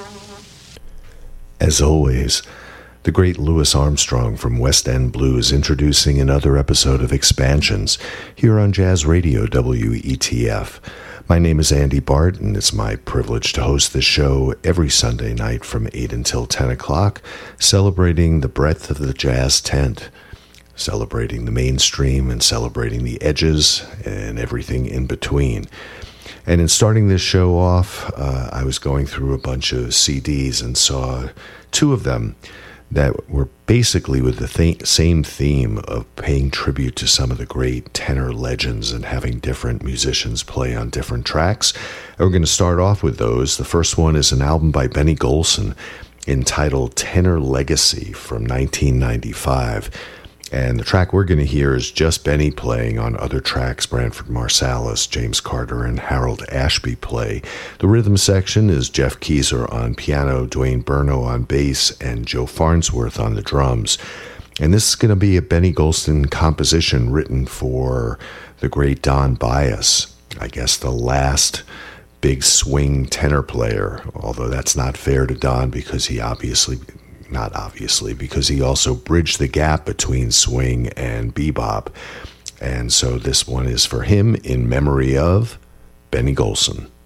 As always, the great Louis Armstrong from West End Blues introducing another episode of Expansions here on Jazz Radio WETF. My name is Andy Bart, and it's my privilege to host this show every Sunday night from 8 until 10 o'clock, celebrating the breadth of the jazz tent, celebrating the mainstream and celebrating the edges and everything in between. And in starting this show off, I was going through a bunch of CDs and saw two of them that were basically with the same theme of paying tribute to some of the great tenor legends and having different musicians play on different tracks. And we're going to start off with those. The first one is an album by Benny Golson entitled Tenor Legacy from 1995. And the track we're going to hear is just Benny playing. On other tracks, Branford Marsalis, James Carter, and Harold Ashby play. The rhythm section is Jeff Keezer on piano, Dwayne Burno on bass, and Joe Farnsworth on the drums. And this is going to be a Benny Golson composition written for the great Don Byas, I guess the last big swing tenor player, although that's not fair to Don because because he also bridged the gap between swing and bebop. And so this one is for him in memory of Benny Golson.